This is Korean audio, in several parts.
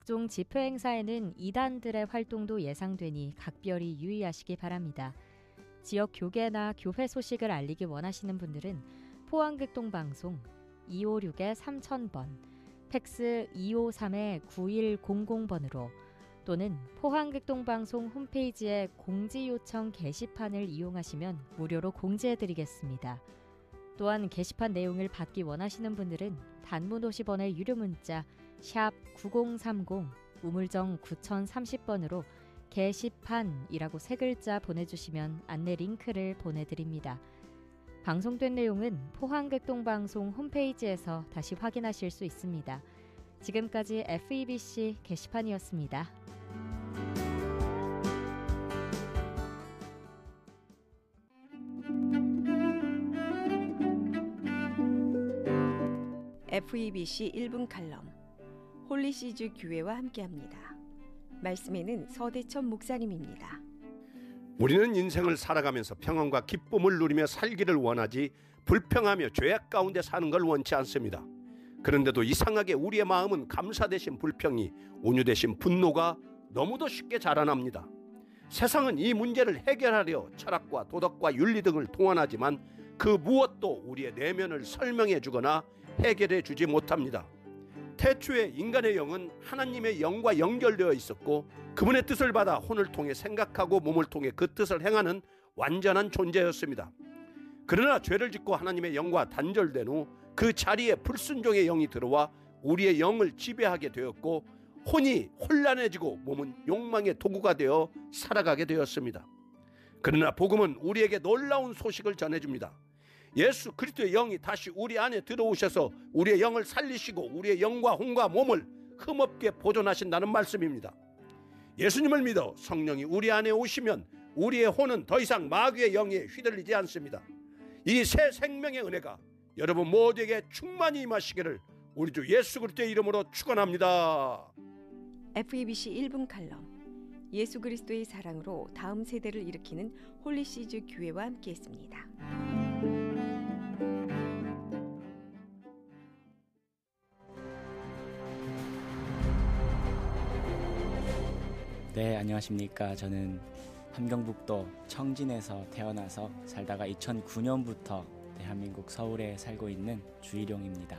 각종 집회 행사에는 이단들의 활동도 예상되니 각별히 유의하시기 바랍니다. 지역 교계나 교회 소식을 알리기 원하시는 분들은 포항극동방송 256-3000번, 팩스 253-9100번으로 또는 포항극동방송 홈페이지의 공지요청 게시판을 이용하시면 무료로 공지해드리겠습니다. 또한 게시판 내용을 받기 원하시는 분들은 단문 50원의 유료 문자 샵 9030 우물정 9030번으로 게시판이라고 세 글자 보내주시면 안내 링크를 보내드립니다. 방송된 내용은 포항극동방송 홈페이지에서 다시 확인하실 수 있습니다. 지금까지 FEBC 게시판이었습니다. FEBC 1분 칼럼 홀리시즈 교회와 함께합니다. 말씀에는 서대천 목사님입니다. 우리는 인생을 살아가면서 평안과 기쁨을 누리며 살기를 원하지 불평하며 죄악 가운데 사는 걸 원치 않습니다. 그런데도 이상하게 우리의 마음은 감사 대신 불평이, 온유 대신 분노가 너무도 쉽게 자라납니다. 세상은 이 문제를 해결하려 철학과 도덕과 윤리 등을 동원하지만 그 무엇도 우리의 내면을 설명해 주거나 해결해 주지 못합니다. 태초에 인간의 영은 하나님의 영과 연결되어 있었고 그분의 뜻을 받아 혼을 통해 생각하고 몸을 통해 그 뜻을 행하는 완전한 존재였습니다. 그러나 죄를 짓고 하나님의 영과 단절된 후 그 자리에 불순종의 영이 들어와 우리의 영을 지배하게 되었고 혼이 혼란해지고 몸은 욕망의 도구가 되어 살아가게 되었습니다. 그러나 복음은 우리에게 놀라운 소식을 전해줍니다. 예수 그리스도의 영이 다시 우리 안에 들어오셔서 우리의 영을 살리시고 우리의 영과 혼과 몸을 흠없게 보존하신다는 말씀입니다. 예수님을 믿어 성령이 우리 안에 오시면 우리의 혼은 더 이상 마귀의 영에 휘둘리지 않습니다. 이 새 생명의 은혜가 여러분 모두에게 충만히 임하시기를 우리 주 예수 그리스도의 이름으로 축원합니다. FEBC 1분 칼럼 예수 그리스도의 사랑으로 다음 세대를 일으키는 홀리시즈 교회와 함께했습니다. 네, 안녕하십니까. 저는 함경북도 청진에서 태어나서 살다가 2009년부터 대한민국 서울에 살고 있는 주일용입니다.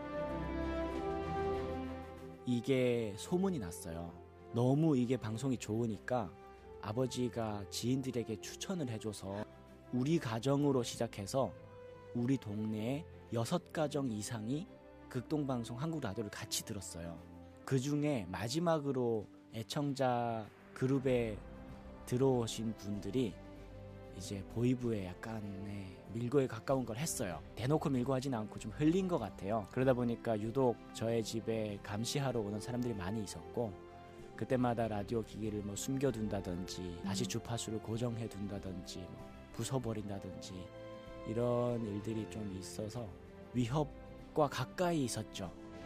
이게 소문이 났어요. 너무 이게 방송이 좋으니까 아버지가 지인들에게 추천을 해줘서 우리 가정으로 시작해서 우리 동네에 6가정 이상이 극동방송 한국라디오를 같이 들었어요. 그 중에 마지막으로 애청자 그룹에 들어오신 분들이 이제 보이브에 약간의 밀고에 가까운 걸 했어요. 대놓고 밀고 하진 않고 좀 흘린 것 같아요. 그러다 보니까 유독 저의 집에 감시하러 오는 사람들이 많이 있었고 그때마다 라디오 기기를 뭐 숨겨둔다든지 다시 주파수를 고정해둔다든지 부숴버린다든지 이런 일들이 좀 있어서 위협과 가까이 있었죠.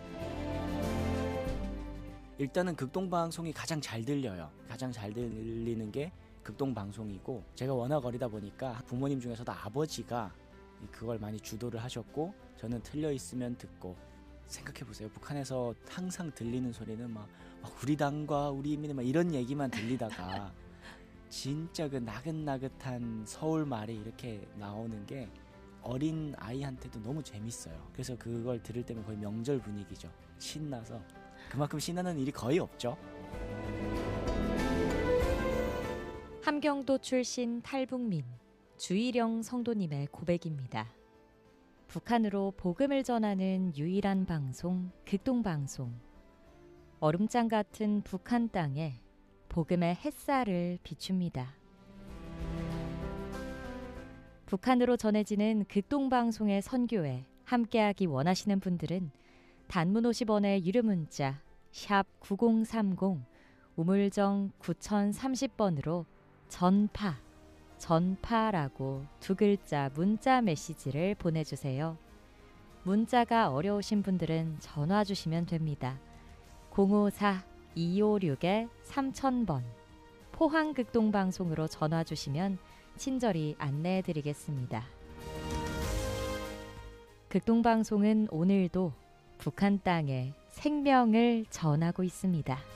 일단은 극동방송이 가장 잘 들려요. 가장 잘 들리는 게 극동방송이고 제가 워낙 어리다 보니까 부모님 중에서도 아버지가 그걸 많이 주도를 하셨고 저는 틀려 있으면 듣고 생각해보세요. 북한에서 항상 들리는 소리는 막 우리 당과 우리 인민의 막 이런 얘기만 들리다가 진짜 그 나긋나긋한 서울 말이 이렇게 나오는 게 어린 아이한테도 너무 재밌어요. 그래서 그걸 들을 때면 거의 명절 분위기죠. 신나서 그만큼 신나는 일이 거의 없죠. 함경도 출신 탈북민 주일영 성도님의 고백입니다. 북한으로 복음을 전하는 유일한 방송 극동방송. 얼음장 같은 북한 땅에 복음의 햇살을 비춥니다. 북한으로 전해지는 극동방송의 선교에 함께하기 원하시는 분들은 단문 50원의 유료 문자 샵 9030 우물정 9030번으로 전파라고 두 글자 문자 메시지를 보내주세요. 문자가 어려우신 분들은 전화 주시면 됩니다. 054-256-3000번 포항극동방송으로 전화 주시면 친절히 안내해 드리겠습니다. 극동방송은 오늘도 북한 땅에 생명을 전하고 있습니다.